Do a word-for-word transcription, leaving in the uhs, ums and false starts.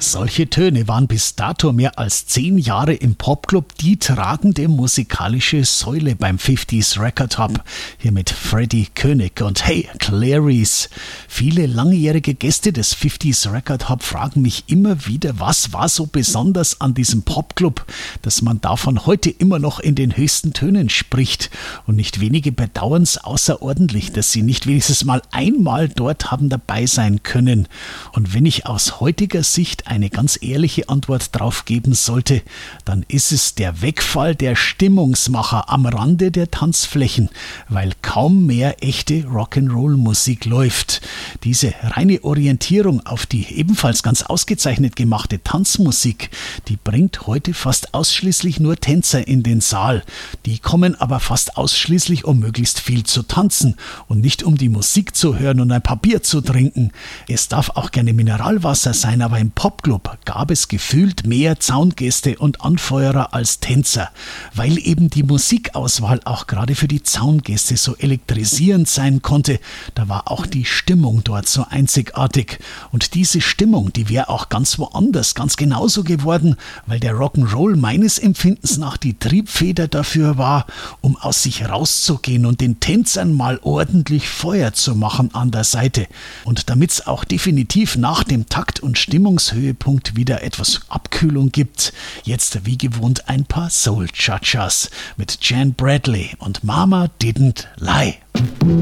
Solche Töne waren bis dato mehr als zehn Jahre im Popclub die tragende musikalische Säule beim fünfziger Record Hub. Hier mit Freddie König und Hey Clarice. Viele langjährige Gäste des fünfziger Record Hub fragen mich immer wieder, was war so besonders an diesem Popclub, dass man davon heute immer noch in den höchsten Tönen spricht. Und nicht wenige bedauern es außerordentlich, dass sie nicht wenigstens mal einmal dort haben dabei sein können. Und wenn ich aus heutiger Sicht eine ganz ehrliche Antwort drauf geben sollte, dann ist es der Wegfall der Stimmungsmacher am Rande der Tanzflächen, weil kaum mehr echte Rock'n'Roll-Musik läuft. Diese reine Orientierung auf die ebenfalls ganz ausgezeichnet gemachte Tanzmusik, die bringt heute fast ausschließlich nur Tänzer in den Saal. Die kommen aber fast ausschließlich, um möglichst viel zu tanzen und nicht um die Musik zu hören und ein paar Bier zu trinken. Es darf auch gerne Mineralwasser sein, aber im Popclub gab es gefühlt mehr Zaungäste und Anfeuerer als Tänzer, weil eben die Musikauswahl auch gerade für die Zaungäste so elektrisierend sein konnte. Da war auch die Stimmung dort so einzigartig. Und diese Stimmung, die wäre auch ganz woanders ganz genauso geworden, weil der Rock'n'Roll meines Empfindens nach die Triebfeder dafür war, um aus sich rauszugehen und den Tänzern mal ordentlich Feuer zu machen an der Seite. Und damit es auch definitiv nach dem Takt- und Stimmungshöhepunkt wieder etwas Abkühlung gibt, jetzt wie gewohnt ein paar Soul-Cha-Chas mit Jan Bradley und Mama Didn't Lie.